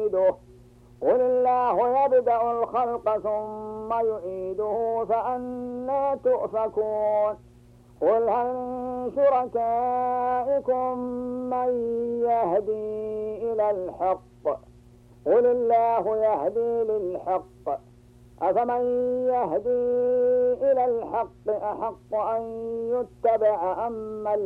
يعيده قل الله يبدأ الخلق ثم يعيده فأنى تؤفكون قل هل من شركائكم من يهدي إلى الحق قل الله يهدي للحق أفمن يهدي إلى الحق أحق أن يتبع أم من